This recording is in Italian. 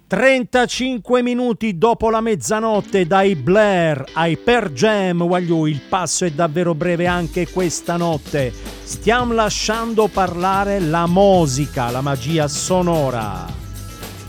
35 minuti dopo la mezzanotte, dai Blair ai Pearl Jam, voglio, il passo è davvero breve anche questa notte. Stiamo lasciando parlare la musica, la magia sonora.